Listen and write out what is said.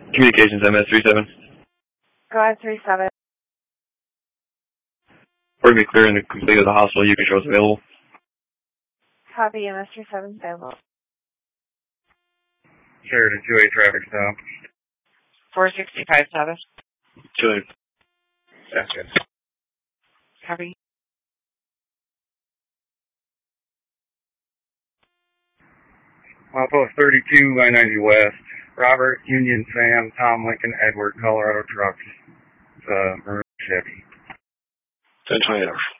Communications MS37. Go ahead, 37. We're going to be clearing the complete of the hospital. You can show us available. Copy, MS37 available. Sheridan 2A traffic stop. 465 status. 2A. That's good. Copy. Post 32, I-90 West. Robert, Union, Sam, Tom, Lincoln, Edward, Colorado trucks. It's a maroon Chevy. 1020 hours.